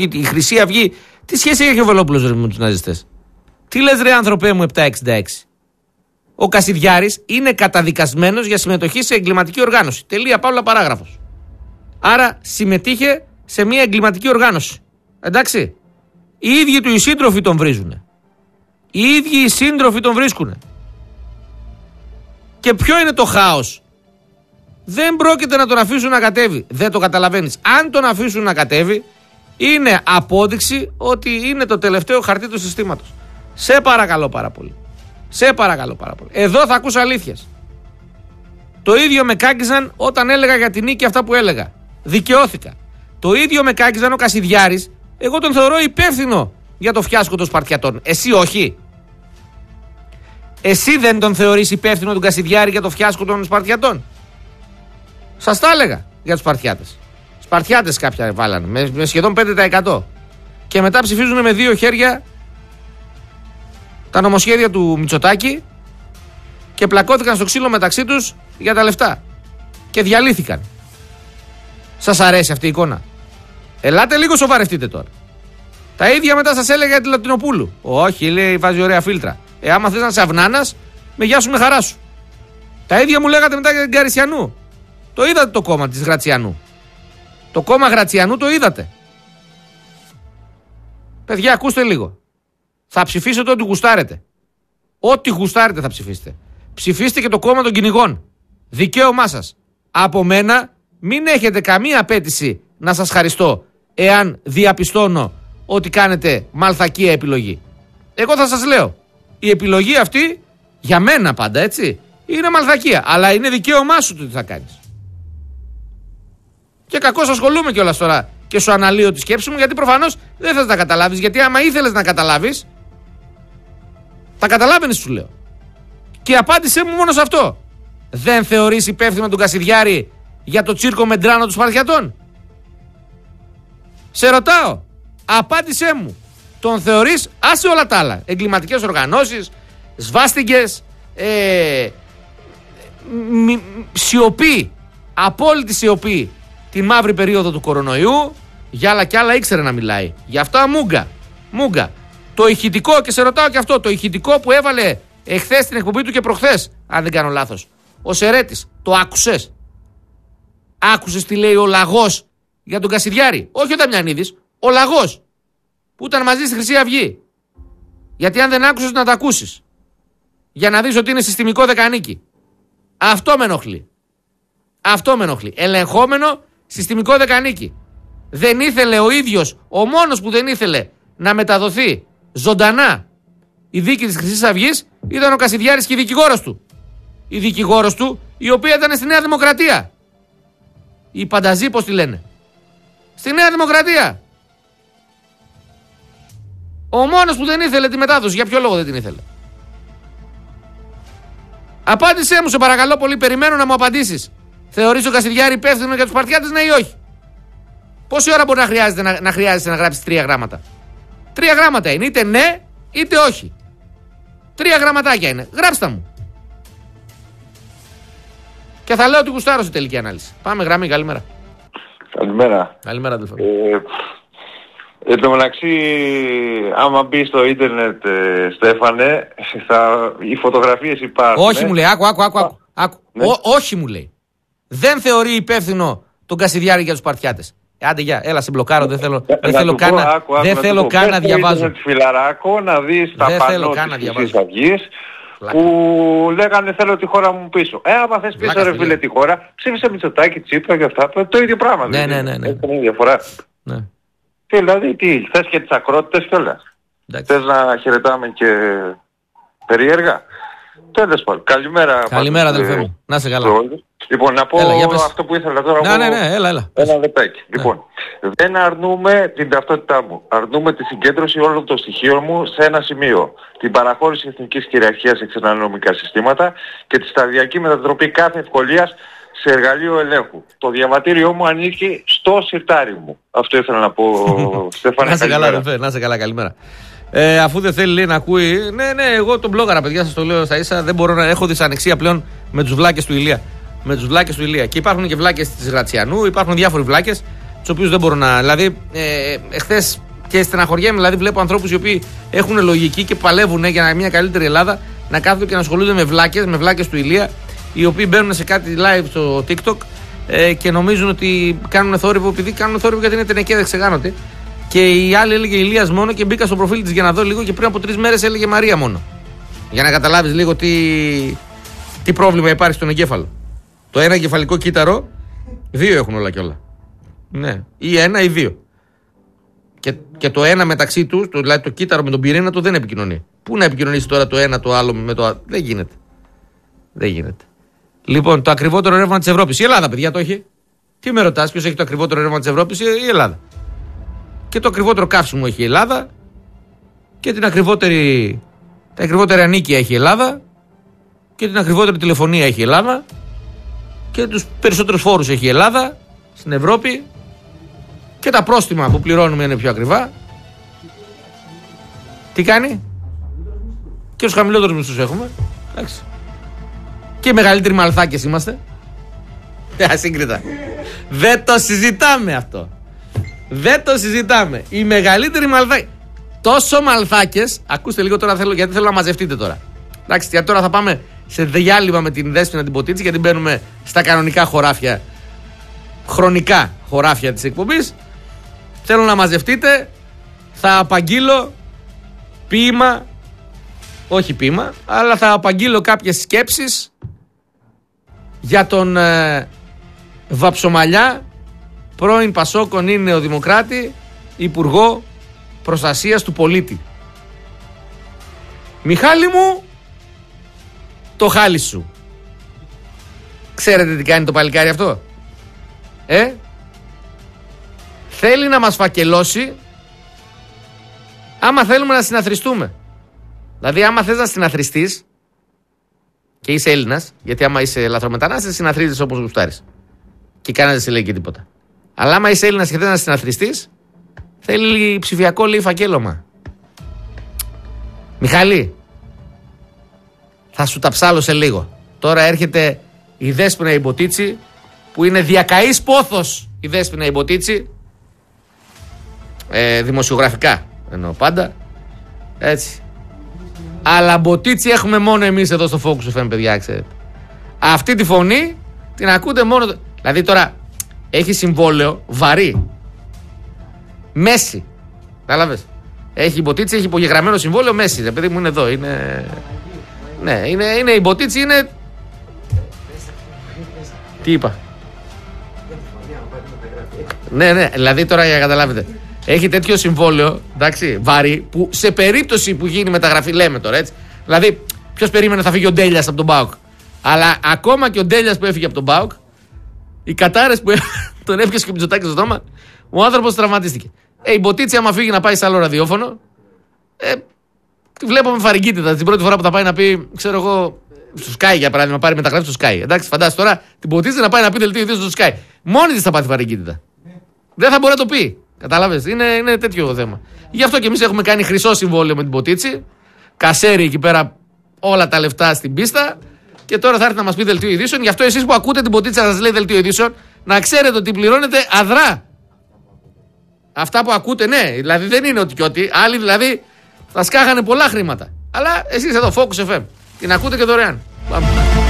Η Χρυσή Αυγή, τι σχέση έχει ο Βελόπουλος με τους ναζιστές? Τι λες ρε άνθρωπέ μου 766? Ο Κασιδιάρης είναι καταδικασμένος για συμμετοχή σε εγκληματική οργάνωση. Τελεία, παύλα, παράγραφος. Άρα συμμετείχε σε μια εγκληματική οργάνωση. Εντάξει. Οι ίδιοι του οι σύντροφοι τον βρίζουνε. Οι ίδιοι οι σύντροφοι τον βρίσκουνε. Και ποιο είναι το χάος? Δεν πρόκειται να τον αφήσουν να κατέβει. Δεν το καταλαβαίνεις. Αν τον αφήσουν να κατέβει, είναι απόδειξη ότι είναι το τελευταίο χαρτί του συστήματος. Σε παρακαλώ πάρα πολύ. Σε παρακαλώ πάρα πολύ. Εδώ θα ακούς αλήθειες. Το ίδιο με κάγκιζαν όταν έλεγα για την νίκη αυτά που έλεγα. Δικαιώθηκα. Το ίδιο με κάγκιζαν ο Κασιδιάρης. Εγώ τον θεωρώ υπεύθυνο για το φιάσκο των Σπαρτιατών. Εσύ όχι? Εσύ δεν τον θεωρείς υπεύθυνο τον Κασιδιάρη για το φιάσκο των Σπαρτιατών? Σας τα έλεγα για τους Σπαρτιάτες. Σπαρτιάτες κάποια βάλανε με σχεδόν 5%. Και μετά ψηφίζουν με 2 χέρια τα νομοσχέδια του Μητσοτάκη και πλακώθηκαν στο ξύλο μεταξύ τους για τα λεφτά. Και διαλύθηκαν. Σας αρέσει αυτή η εικόνα? Ελάτε λίγο, σοβαρευτείτε τώρα. Τα ίδια μετά σας έλεγα για τη Λατινοπούλου. Όχι, λέει, βάζει ωραία φίλτρα. Άμα θες να είσαι αυνάνας, με γεια σου, με χαρά σου. Τα ίδια μου λέγατε μετά για την Καρισιανού. Το είδατε το κόμμα της Γρατσιανού? Το κόμμα Γρατσιανού το είδατε? Παιδιά, ακούστε λίγο. Θα ψηφίσετε ό,τι γουστάρετε. Ό,τι γουστάρετε θα ψηφίσετε. Ψηφίστε και το κόμμα των κυνηγών. Δικαίωμά σας. Από μένα μην έχετε καμία απέτηση να σας χαριστώ εάν διαπιστώνω ότι κάνετε μαλθακία επιλογή. Εγώ θα σας λέω, η επιλογή αυτή για μένα πάντα, έτσι, είναι μαλθακία. Αλλά είναι δικαίωμά σου το τι θα κάνεις. Και κακώς ασχολούμαι κιόλας τώρα και σου αναλύω τη σκέψη μου, γιατί προφανώς δεν θες να καταλάβεις. Γιατί άμα ήθελες να καταλάβεις, τα καταλάβαινες, σου λέω. Και απάντησέ μου μόνο σε αυτό. Δεν θεωρείς υπεύθυνο τον Κασιδιάρη για το τσίρκο Μεντράνο των Σπαρτιατών? Σε ρωτάω. Απάντησέ μου. Τον θεωρείς? Άσε όλα τα άλλα. Εγκληματικές οργανώσεις, σβάστικες, σιωπή, απόλυτη σιωπή την μαύρη περίοδο του κορονοϊού. Για άλλα κι άλλα ήξερε να μιλάει. Γι' αυτά μούγκα. Το ηχητικό, και σε ρωτάω και αυτό, το ηχητικό που έβαλε εχθές στην εκπομπή του και προχθές, αν δεν κάνω λάθος, ο Σερέτης, το άκουσες? Άκουσες τι λέει ο Λαγός για τον Κασιδιάρη? Όχι ο Δαμιανίδης, ο Λαγός που ήταν μαζί στη Χρυσή Αυγή. Γιατί αν δεν άκουσες, να τα ακούσεις, για να δεις ότι είναι συστημικό δεκανίκι. Αυτό με ενοχλεί. Ελεγχόμενο συστημικό δεκανίκι. Δεν ήθελε ο ίδιος, ο μόνος που δεν ήθελε να μεταδοθεί ζωντανά η δίκη της Χρυσής Αυγής ήταν ο Κασιδιάρης και η δικηγόρος του. Η δικηγόρος του, η οποία ήταν στη Νέα Δημοκρατία. Η Πανταζή, πώς τη λένε. Στη Νέα Δημοκρατία. Ο μόνος που δεν ήθελε τη μετάδοση. Για ποιο λόγο δεν την ήθελε? Απάντησέ μου, σε παρακαλώ πολύ, περιμένω να μου απαντήσεις. Θεωρείς ο Κασιδιάρη υπεύθυνο για τους Σπαρτιάτες, ναι ή όχι? Πόση ώρα μπορεί να χρειάζεσαι να γράψεις 3 γράμματα? 3 γράμματα είναι, είτε ναι είτε όχι. 3 γραμματάκια είναι. Γράψτε μου. Και θα λέω ότι γουστάρω στη τελική ανάλυση. Πάμε γραμμή, καλημέρα. Καλημέρα, αδελφέ. Εν τω μεταξύ, άμα μπει στο ίντερνετ, Στέφανε, οι φωτογραφίες υπάρχουν. Όχι, μου λέει, άκου. Ναι. Όχι, μου λέει. Δεν θεωρεί υπεύθυνο τον Κασιδιάρη για τους Σπαρτιάτες. Άντε, γεια, έλα, σε μπλοκάρω. Δεν θέλω καν να διαβάζω. Πες φιλαράκο, να δεις τα πανό της Χρυσής Αυγής που λέγανε θέλω τη χώρα μου πίσω. Άμα θες πίσω, ρε φίλε, τη χώρα, ψήφισε Μητσοτάκη, Τσίπρα και αυτά. Το ίδιο πράγμα. Ναι. Έχει διαφορά. Ναι. Δηλαδή, θες και τις ακρότητες κιόλας. Θες να χαιρετάμε και περίεργα. Τέλος πάντων. Καλημέρα, αδελφέ μου. Να σε καλά. Λοιπόν, να πω αυτό που ήθελα τώρα. Ναι, έλα. Ένα λεπτάκι. Λοιπόν, δεν αρνούμε την ταυτότητά μου. Αρνούμε τη συγκέντρωση όλων των στοιχείων μου σε ένα σημείο. Την παραχώρηση εθνικής κυριαρχίας σε ξένα νομικά συστήματα και τη σταδιακή μετατροπή κάθε ευκολίας σε εργαλείο ελέγχου. Το διαβατήριό μου ανήκει στο σιρτάρι μου. Αυτό ήθελα να πω, Στέφανε. Να σε καλά, αδελφέ. Να σε καλά, καλημέρα. Αφού δεν θέλει, λέει, να ακούει. Ναι, εγώ τον μπλόγαρα, παιδιά, σας το λέω στα ίσα. Δεν μπορώ να έχω δυσανεξία πλέον με τους βλάκες του Ηλία. Και υπάρχουν και βλάκες της Γρατσιανού, υπάρχουν διάφοροι βλάκες. τους οποίους δεν μπορώ να. Δηλαδή, εχθές και στεναχωριέμαι, δηλαδή βλέπω ανθρώπους οι οποίοι έχουν λογική και παλεύουν για μια καλύτερη Ελλάδα να κάθονται και να ασχολούνται με βλάκες του Ηλία, οι οποίοι μπαίνουν σε κάτι live στο TikTok και νομίζουν ότι κάνουν θόρυβο, επειδή κάνουν θόρυβο γιατί είναι τενεκέδες, ξεγάνονται. Και η άλλη έλεγε Ηλίας μόνο και μπήκα στο προφίλ της για να δω λίγο και πριν από 3 μέρες έλεγε Μαρία μόνο. Για να καταλάβεις λίγο τι πρόβλημα υπάρχει στον εγκέφαλο. Το ένα εγκεφαλικό κύτταρο, 2 έχουν όλα και όλα. Ναι, ή 1 ή 2. Και το ένα μεταξύ τους, δηλαδή το κύτταρο με τον πυρήνα του δεν επικοινωνεί. Πού να επικοινωνήσει τώρα το ένα το άλλο με το άλλο. Δεν γίνεται. Δεν γίνεται. Λοιπόν, το ακριβότερο ρεύμα της Ευρώπης. Η Ελλάδα, παιδιά, το έχει. Τι με ρωτάς, ποιος έχει το ακριβότερο ρεύμα της Ευρώπης? Η Ελλάδα. Και το ακριβότερο καύσιμο έχει η Ελλάδα. Και τα ακριβότερα ανίκια έχει η Ελλάδα. Και την ακριβότερη τηλεφωνία έχει η Ελλάδα. Και τους περισσότερους φόρους έχει η Ελλάδα στην Ευρώπη. Και τα πρόστιμα που πληρώνουμε είναι πιο ακριβά. Τι κάνει? Και τους χαμηλότερους μισθούς έχουμε. Εντάξει. Και οι μεγαλύτεροι μαλθάκες είμαστε. Ασύγκριτα. Δεν το συζητάμε αυτό. Δεν το συζητάμε. Οι μεγαλύτεροι μαλθάκες. Τόσο μαλθάκες. Ακούστε λίγο τώρα, γιατί θέλω να μαζευτείτε τώρα. Εντάξει, γιατί τώρα θα πάμε σε διάλειμμα με την Δέσποινα την Ποτίτση, γιατί μπαίνουμε στα κανονικά χωράφια, χρονικά χωράφια της εκπομπής. Θέλω να μαζευτείτε. Θα απαγγείλω ποίημα, όχι ποίημα, αλλά θα απαγγείλω κάποιες σκέψεις για τον Βαψομαλιά, πρώην Πασόκον, είναι νεοδημοκράτη, Υπουργό Προστασίας του Πολίτη. Μιχάλη μου, το χάλι σου. Ξέρετε τι κάνει το παλικάρι αυτό? Θέλει να μας φακελώσει άμα θέλουμε να συναθριστούμε. Δηλαδή άμα θες να συναθριστείς και είσαι Έλληνας, γιατί άμα είσαι λαθρομετανάστης συναθρίζεσαι όπως γουστάρεις και κανένας δεν σε λέει και τίποτα. Αλλά άμα είσαι Έλληνας και θες να συναθριστείς, θέλει ψηφιακό, λέει, φακέλωμα. Μιχάλη, θα σου τα ψάλω σε λίγο. Τώρα έρχεται η Δέσποινα η Ποτίτση, που είναι διακαής πόθος η Δέσποινα η Ποτίτση, δημοσιογραφικά εννοώ πάντα, έτσι. Αλλά Ποτίτση έχουμε μόνο εμείς εδώ στο Focus FM, παιδιά, ξέρετε. Αυτή τη φωνή την ακούτε μόνο. Δηλαδή τώρα έχει συμβόλαιο βαρύ. Μέση. Κατάλαβες. Έχει η Ποτίτση, έχει υπογεγραμμένο συμβόλαιο Μέση. Ρε παιδί μου, είναι εδώ. Ναι, είναι η Ποτίτση, είναι. Τι είπα? Ναι, δηλαδή τώρα για να καταλάβετε. Έχει τέτοιο συμβόλαιο, εντάξει, βαρύ, που σε περίπτωση που γίνει μεταγραφή, λέμε τώρα, έτσι. Δηλαδή, ποιος περίμενε θα φύγει ο Ντέλιας από τον ΠΑΟΚ? Αλλά ακόμα και ο Ντέλιας που έφυγε από τον ΠΑΟΚ, οι κατάρες που τον έφυγε και ο Μητσοτάκης στο στόμα, ο άνθρωπος τραυματίστηκε. Η Ποτίτση, άμα φύγει να πάει σε άλλο ραδιόφωνο, τη βλέπω με φαρικίτητα. Την πρώτη φορά που θα πάει να πει, ξέρω εγώ, στο Sky για παράδειγμα, πάρει μεταγραφή στο Sky. Εντάξει, φαντάζεσαι τώρα την Ποτίτση να πάει να πει δελτίο ειδήσεων στο Sky. Μόνη της θα πάθει φαρικίτητα. Δεν θα μπορεί να το πει. Κατάλαβες, είναι τέτοιο θέμα. Γι' αυτό και εμείς έχουμε κάνει χρυσό συμβόλαιο με την Ποτίτση. Κασέρι εκεί πέρα όλα τα λεφτά στην πίστα. Και τώρα θα έρθει να μας πει δελτίο ειδήσεων. Γι' αυτό εσείς που ακούτε την Ποτίτση να σας λέει δελτίο ειδήσεων, να ξέρετε ότι πληρώνετε αδρά. Αυτά που ακούτε, ναι, δηλαδή δεν είναι ότι και ότι. Άλλοι δηλαδή θα σκάγανε πολλά χρήματα. Αλλά εσείς εδώ, Focus FM, την ακούτε και δωρεάν. Πάμε.